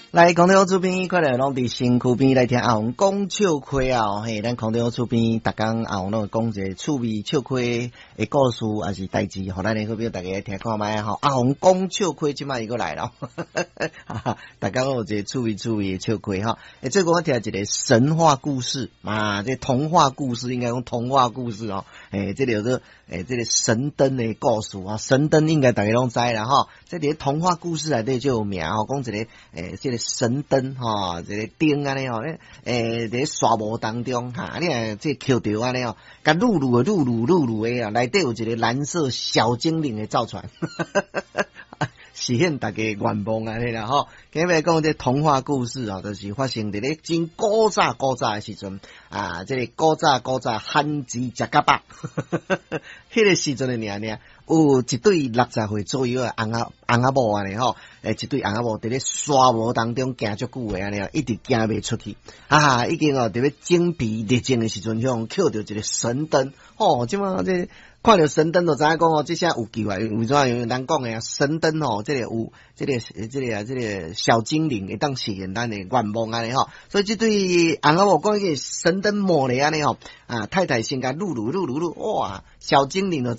来，空中厝边，快来拢伫身躯边来听阿红讲笑话啊！嘿，咱空中厝边，逐工阿红拢讲一个趣味笑话的故事，还是代志，互咱的好朋友大家听看卖吼。阿红讲笑话，即摆伊过来咯，逐工有一个趣味的笑话哈。最近我听一个神话故事啊，这童话故事应该讲童话故事哦。这个有个这个神灯的故事啊，神灯应该大家拢知啦哈。这个童话故事内底就有名吼，讲一个这个神灯吼，这个灯安尼吼，在沙漠当中哈，你看这捡着安尼哦，甲噜的啊，内底有一个蓝色小精灵的造船，实现大家愿望安尼啦吼。今日讲这童话故事啊，就是发生伫咧真古早的时阵啊，这个古早汉字食甲饱，迄个时阵的有一对60岁左右的翁仔某安尼吼，一对翁仔某伫咧沙漠当中行足久的安尼，一直行袂出去啊，已经伫咧精疲力尽的时阵，向捡着一个神灯，即马这看到神灯就知影讲哦，这下有救啊！为怎样咱讲的啊？神灯哦，这个有这个小精灵会当实现咱的愿望安尼吼，所以这对翁仔某讲一个神灯摸咧安尼吼啊，太太先甲噜，哇，小精灵就